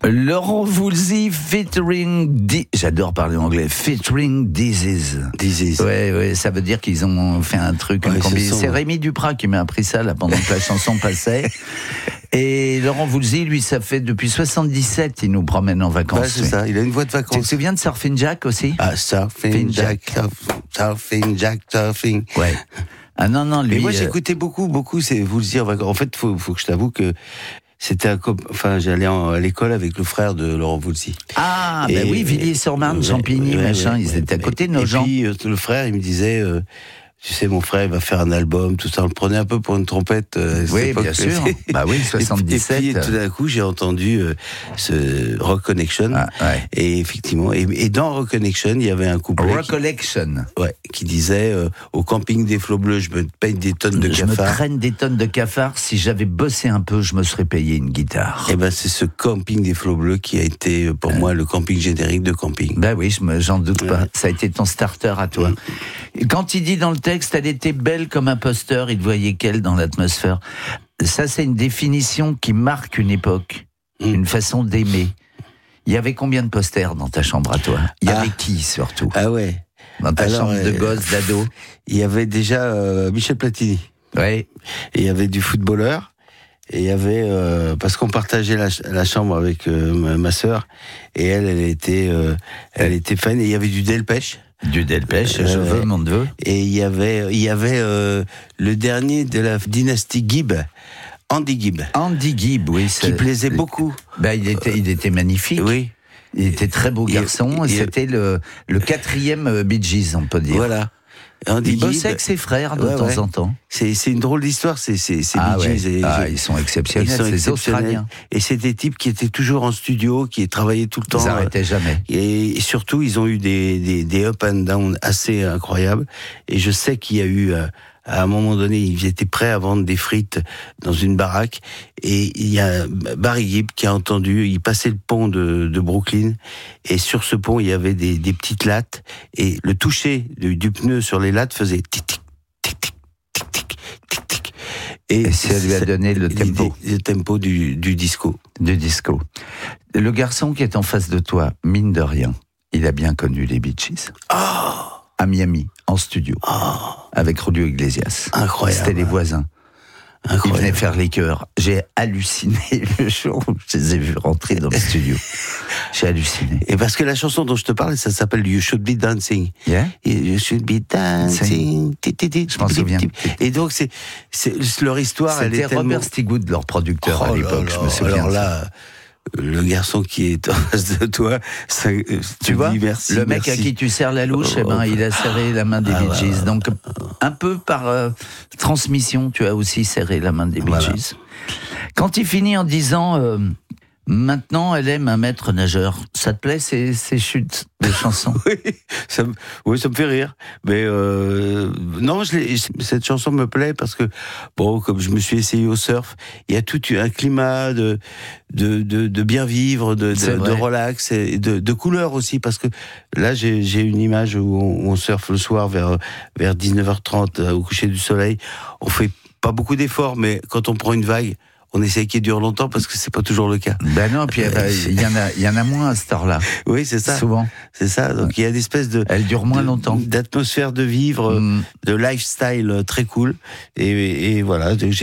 Laurent Voulzy featuring j'adore parler anglais, featuring Disease. Ouais, ça veut dire qu'ils ont fait un truc. C'est Rémi Duprat qui m'a appris ça là pendant que la chanson passait. Et Laurent Voulzy, lui, ça fait depuis 77, il nous promène en vacances. Ouais, c'est ça, il a une voix de vacances. Tu te souviens de Surfing Jack aussi? Ah, Surfing Jack. Ouais. Ah non, lui... Et moi, j'écoutais beaucoup, c'est Voulzy en vacances. En fait, faut que je t'avoue que c'était j'allais à l'école avec le frère de Laurent Voulzy. Ah, ben oui, Villiers-sur-Marne, Champigny, machin, ils étaient à côté de nos gens. Et puis, le frère, il me disait... tu sais, mon frère, il va faire un album, tout ça. On le prenait un peu pour une trompette. Oui, bien sûr. Bah oui, 77. Et puis, tout d'un coup, j'ai entendu ce Rock Connection. Ah, ouais. Et effectivement, et dans Rock Connection, il y avait un couplet. Rock Collection. Qui disait au camping des Flots Bleus, je me paye des tonnes de cafards. Je me traîne des tonnes de cafards. Si j'avais bossé un peu, je me serais payé une guitare. Et ben, c'est ce camping des Flots Bleus qui a été, pour moi, le camping générique de camping. Ben oui, j'en doute pas. Ça a été ton starter à toi. Quand il dit dans le texte, elle était belle comme un poster, il voyait qu'elle dans l'atmosphère. Ça, c'est une définition qui marque une époque, une façon d'aimer. Il y avait combien de posters dans ta chambre à toi? Il y avait qui, surtout? Ah ouais. Dans ta chambre de gosse, d'ado? Il y avait déjà Michel Platini. Ouais. Et il y avait du footballeur. Et il y avait parce qu'on partageait la chambre avec ma sœur, et elle était fan. Et il y avait du Delpech. Du Delpech, je veux mon neveu. Et il y avait le dernier de la dynastie Gibb, Andy Gibb. Andy Gibb, oui, qui plaisait beaucoup. Ben il était magnifique. Oui. Il était très beau garçon. Et c'était le 4e Bee Gees, on peut dire. Voilà. Il bossait avec ses frères de temps en temps. C'est une drôle d'histoire, ces Bee Gees. Ils sont exceptionnels, ces Australiens. Et c'est des types qui étaient toujours en studio, qui travaillaient tout le temps. Ils n'arrêtaient jamais. Et surtout, ils ont eu des up and down assez incroyables. Et je sais qu'il y a eu... à un moment donné, ils étaient prêts à vendre des frites dans une baraque, et il y a Barry Gibb qui a entendu, il passait le pont de Brooklyn, et sur ce pont, il y avait des petites lattes, et le toucher du pneu sur les lattes faisait tic-tic, tic-tic, tic-tic, tic-tic. Et ça lui a donné le tempo. Le tempo du disco. Du disco. Le garçon qui est en face de toi, mine de rien, il a bien connu les Bee Gees. Oh! À Miami, en studio, avec Julio Iglesias. Incroyable. C'était les voisins. Incroyable. Ils venaient faire les chœurs. J'ai halluciné le jour où je les ai vus rentrer dans le studio. J'ai halluciné. Et parce que la chanson dont je te parle, ça s'appelle You Should Be Dancing. Yeah. You Should Be Dancing. Je m'en souviens. Et donc, c'est leur histoire. C'était Robert Stigwood, leur producteur à l'époque, je me souviens. Alors là... Le garçon qui est en face de toi, tu vois, merci, le mec à qui tu serres la louche, il a serré la main des Bee Gees. Donc, un peu par transmission, tu as aussi serré la main des Bee Gees. Quand il finit en disant maintenant, elle aime un maître nageur, ça te plaît ces chutes de chansons? Oui, ça me fait rire. Mais non, cette chanson me plaît parce que, bon, comme je me suis essayé au surf, il y a tout un climat de bien vivre, de relax, et de couleur aussi, parce que là, j'ai une image où on surfe le soir vers 19h30 au coucher du soleil. On fait pas beaucoup d'efforts, mais quand on prend une vague, on essaie qu'il dure longtemps parce que c'est pas toujours le cas. Ben non, puis il y en a moins à cette heure-là. Oui, c'est ça. Souvent. C'est ça. Donc il y a une espèce elle dure moins longtemps. D'atmosphère de vivre, de lifestyle très cool. Et voilà.